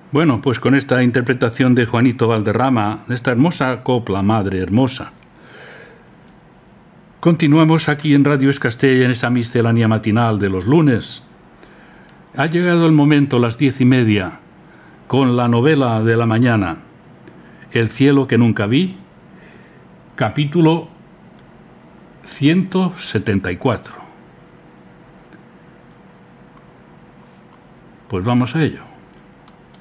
Bueno, pues con esta interpretación de Juanito Valderrama, de esta hermosa copla, Madre Hermosa, continuamos aquí en Radio Escastell en esta miscelánea matinal de los lunes. Ha llegado el momento, las 10:30, con la novela de la mañana, El cielo que nunca vi, capítulo 174. Pues vamos a ello.